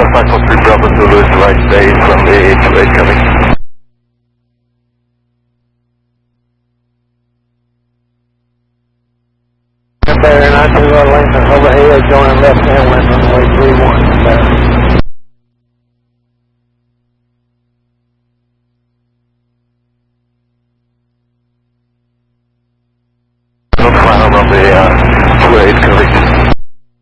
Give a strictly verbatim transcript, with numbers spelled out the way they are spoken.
five four three Bravo Zulu is the right base from the eight two eight coming. Bear nine two one Lincoln overhead, joining left hand wind runway three one.